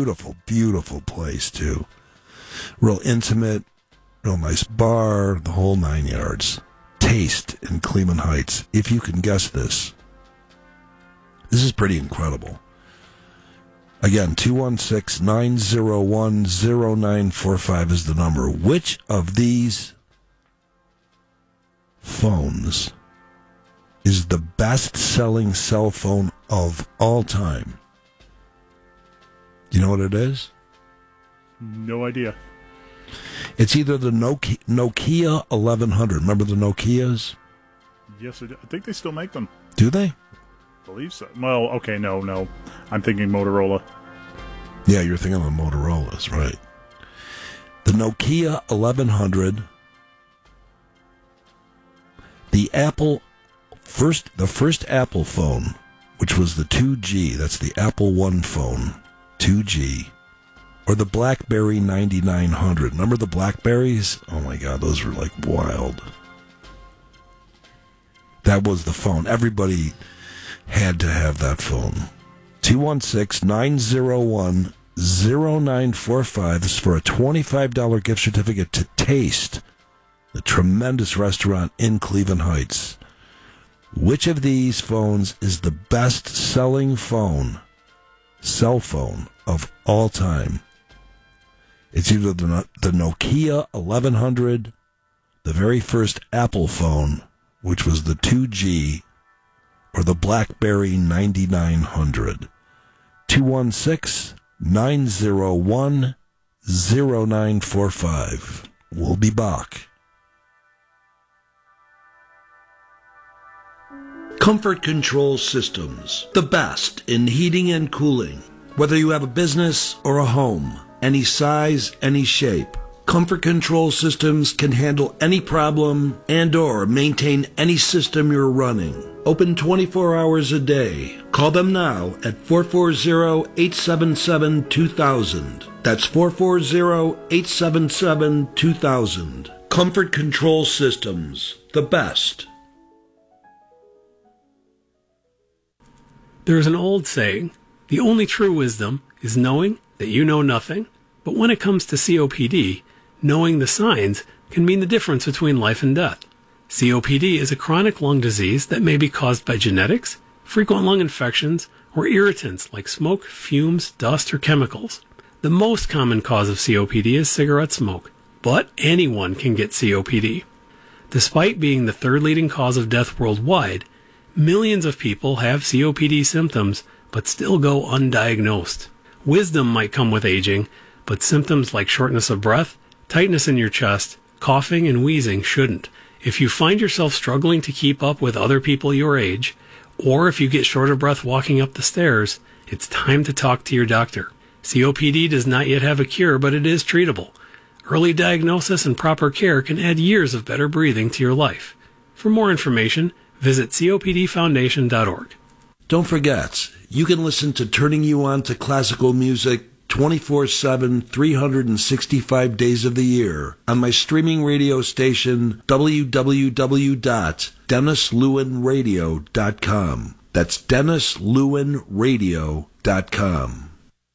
beautiful, beautiful place, too. Real intimate, real nice bar, the whole 9 yards. Taste in Cleveland Heights. If you can guess this. This is pretty incredible. Again, 216-901-0945 is the number. Which of these phones is the best-selling cell phone of all time? Do you know what it is? No idea. It's either the Nokia 1100. Remember the Nokias? Yes, I think they still make them. Do they? I believe so. Well, okay, no. I'm thinking Motorola. Yeah, you're thinking of the Motorola's, right. The Nokia 1100, the first Apple phone, which was the 2G, that's the Apple One phone, 2G, or the BlackBerry 9900. Remember the BlackBerries? Oh my God, those were like wild. That was the phone. Everybody had to have that phone. 216-901-0945. This is for a $25 gift certificate to Taste, the tremendous restaurant in Cleveland Heights. Which of these phones is the best-selling cell phone of all time? It's either the Nokia 1100, the very first Apple phone, which was the 2G, or the BlackBerry 9900. 216-901-0945. We'll be back. Comfort Control Systems, the best in heating and cooling. Whether you have a business or a home, any size, any shape, Comfort Control Systems can handle any problem and or maintain any system you're running. Open 24 hours a day. Call them now at 440-877-2000. That's 440-877-2000. Comfort Control Systems, the best. There is an old saying, the only true wisdom is knowing that you know nothing. But when it comes to COPD, knowing the signs can mean the difference between life and death. COPD is a chronic lung disease that may be caused by genetics, frequent lung infections, or irritants like smoke, fumes, dust, or chemicals. The most common cause of COPD is cigarette smoke, but anyone can get COPD. Despite being the third leading cause of death worldwide, millions of people have COPD symptoms but still go undiagnosed. Wisdom might come with aging, but symptoms like shortness of breath, tightness in your chest, coughing, and wheezing shouldn't. If you find yourself struggling to keep up with other people your age, or if you get short of breath walking up the stairs, it's time to talk to your doctor. COPD does not yet have a cure, but it is treatable. Early diagnosis and proper care can add years of better breathing to your life. For more information, visit copdfoundation.org. Don't forget, you can listen to Turning You On to Classical Music 24/7, 365 days of the year on my streaming radio station, www.DennisLewinRadio.com. That's DennisLewinRadio.com.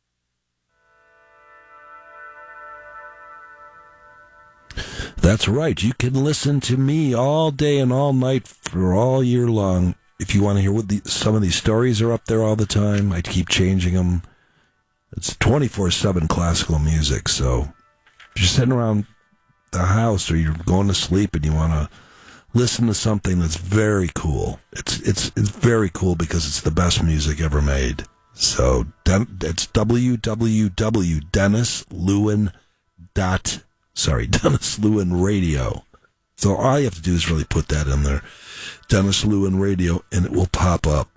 That's right. You can listen to me all day and all night for all year long. If you want to hear what some of these stories are up there all the time, I keep changing them. It's 24/7 classical music, so if you're sitting around the house or you're going to sleep and you want to listen to something that's very cool, it's very cool because it's the best music ever made. So it's Dennis Lewin Radio. So all you have to do is really put that in there, Dennis Lewin Radio, and it will pop up.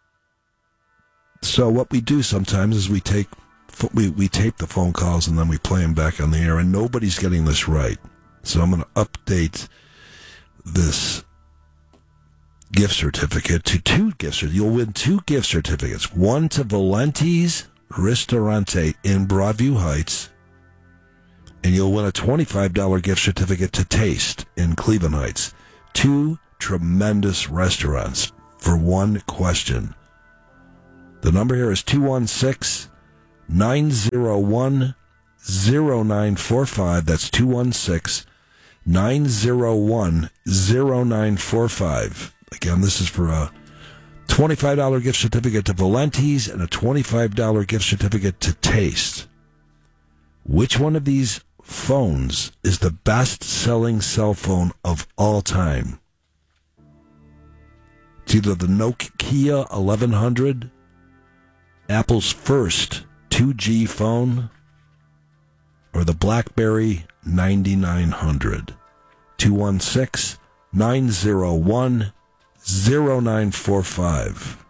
So what we do sometimes is we tape the phone calls and then we play them back on the air, and nobody's getting this right. So I'm going to update this gift certificate to 2 gift certificates. You'll win 2 gift certificates. One to Valenti's Ristorante in Broadview Heights, and you'll win a $25 gift certificate to Taste in Cleveland Heights. 2 tremendous restaurants for one question. The number here is 216 901-0945. That's 216-901-0945. Again, this is for a $25 gift certificate to Valenti's and a $25 gift certificate to Taste. Which one of these phones is the best-selling cell phone of all time? It's either the Nokia 1100, Apple's first 2G phone, or the BlackBerry 9900. 216-901-0945.